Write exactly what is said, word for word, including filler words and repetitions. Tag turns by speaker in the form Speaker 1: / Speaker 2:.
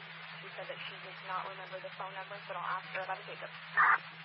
Speaker 1: She said that she does not remember the phone number, but I'll ask her about a Jacob.